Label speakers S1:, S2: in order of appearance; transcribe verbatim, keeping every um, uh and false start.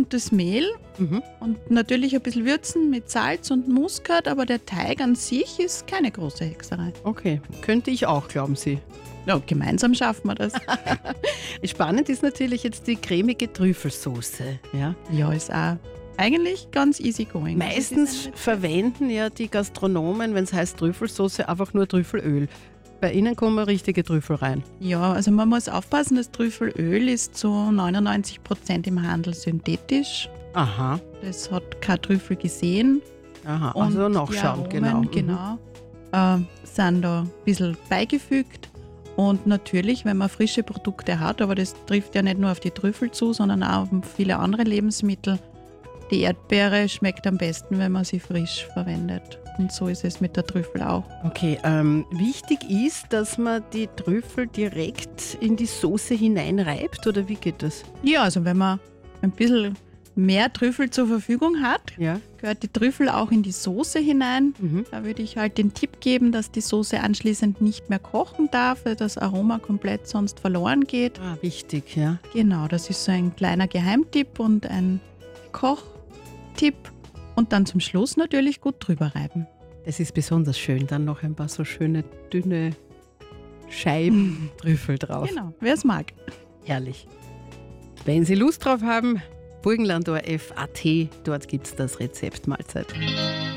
S1: und das Mehl
S2: Mhm.
S1: und natürlich ein bisschen würzen mit Salz und Muskat, aber der Teig an sich ist keine große Hexerei.
S2: Okay, könnte ich auch, glauben Sie.
S1: Ja, gemeinsam schaffen wir das.
S2: Spannend ist natürlich jetzt die cremige Trüffelsoße. Ja?
S1: Ja, ist auch eigentlich ganz easy going.
S2: Meistens verwenden ja die Gastronomen, wenn es heißt Trüffelsoße, einfach nur Trüffelöl. Bei Ihnen kommen richtige Trüffel rein.
S1: Ja, also man muss aufpassen, das Trüffelöl ist zu neunundneunzig Prozent im Handel synthetisch.
S2: Aha,
S1: Das hat kein Trüffel gesehen.
S2: aha,
S1: Und
S2: also
S1: die
S2: nachschauen,
S1: Aromen,
S2: genau. Mhm.
S1: genau äh, sind da ein bisschen beigefügt. Und natürlich, wenn man frische Produkte hat, aber das trifft ja nicht nur auf die Trüffel zu, sondern auch auf viele andere Lebensmittel. Die Erdbeere schmeckt am besten, wenn man sie frisch verwendet. Und so ist es mit der Trüffel auch.
S2: Okay, ähm, wichtig ist, dass man die Trüffel direkt in die Soße hineinreibt, oder wie geht das?
S1: Ja, also wenn man ein bisschen mehr Trüffel zur Verfügung hat,
S2: Ja.
S1: gehört die Trüffel auch in die Soße hinein.
S2: Mhm.
S1: Da würde ich halt den Tipp geben, dass die Soße anschließend nicht mehr kochen darf, weil das Aroma komplett sonst verloren geht.
S2: Ah, wichtig, ja.
S1: Genau, das ist so ein kleiner Geheimtipp und ein Kochtipp. Und dann zum Schluss natürlich gut drüber reiben.
S2: Das ist besonders schön. Dann noch ein paar so schöne, dünne Scheiben Trüffel drauf.
S1: Genau, wer es mag.
S2: Herrlich. Wenn Sie Lust drauf haben, Burgenlandor F A T, dort gibt es das Rezept Mahlzeit.